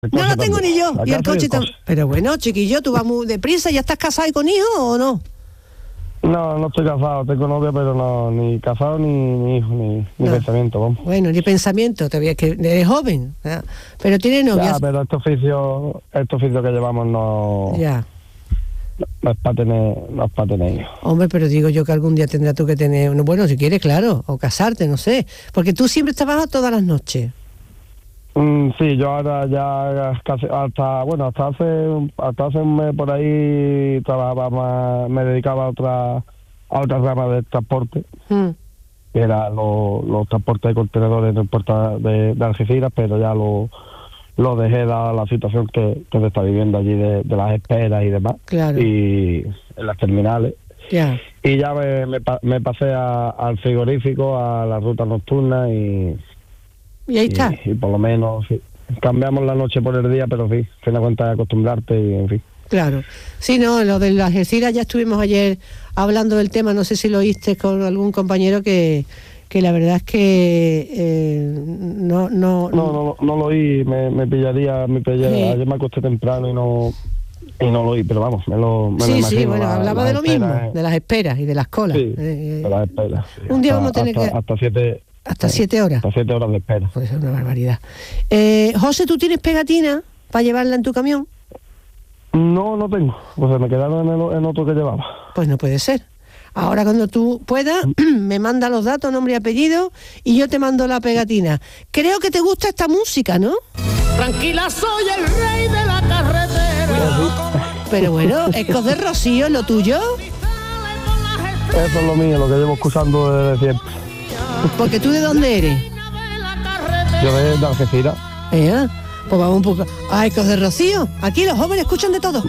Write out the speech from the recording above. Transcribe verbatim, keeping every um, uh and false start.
No lo tengo ni yo. Y el coche también. Pero bueno, chiquillo, tú vas muy deprisa. ¿Ya estás casado y con hijos o no? No, no estoy casado, tengo novia, pero no, ni casado, ni, ni hijo, ni, ni no. pensamiento, vamos. Bueno, ni pensamiento, todavía que eres joven, ¿verdad? Pero tienes novia. Ya, pero este oficio, este oficio que llevamos no... Ya. No es para tener, no es para tener hijos. Hombre, pero digo yo que algún día tendrás tú que tener... Bueno, si quieres, claro, o casarte, no sé. Porque tú siempre trabajas todas las noches. Mm, sí, yo ahora ya casi hasta, bueno, hasta hace hasta hace un mes por ahí trabajaba más, me dedicaba a otra a otra rama del transporte, Mm. que era lo- los transportes de contenedores en el puerto de, de Algeciras, pero ya lo, lo dejé dada la situación que, que se está viviendo allí de, de las esperas y demás, Claro. y en las terminales. Ya. Y ya me, me, pa- me pasé a- al frigorífico, a la ruta nocturna y... Y ahí está. Y, y por lo menos sí, cambiamos la noche por el día, pero sí, fin de cuentas acostumbrarte y en fin. Claro. Sí, no, lo de las Algeciras ya estuvimos ayer hablando del tema, no sé si lo oíste con algún compañero que, que la verdad es que eh, no, no, No, no, no lo oí, me, me pillaría, me pillaría, Sí. ayer me acosté temprano y no y no lo oí, pero vamos, me lo, me lo Sí, imagino. sí, bueno, la- hablaba las de lo mismo, esperas, eh. de las esperas y de las colas. Sí, Eh, de las esperas. sí. un día Hasta- vamos a tener hasta, que- hasta siete Hasta siete horas. hasta siete horas de espera. Pues es una barbaridad. Eh, José, ¿tú tienes pegatina para llevarla en tu camión? No, no tengo, pues me quedaron en, el, en otro que llevaba. Pues no puede ser. Ahora cuando tú puedas, me manda los datos, nombre y apellido, y yo te mando la pegatina. Creo que te gusta esta música, ¿no? Tranquila, soy el rey de la carretera. Pero bueno, Ecos de Rocío, ¿lo tuyo? Eso es lo mío, lo que llevo escuchando desde siempre. Porque tú, ¿de dónde eres? Yo de, de Algeciras. Eh, pues vamos un poco. Ah, Ecos de Rocío. Aquí los jóvenes escuchan de todo.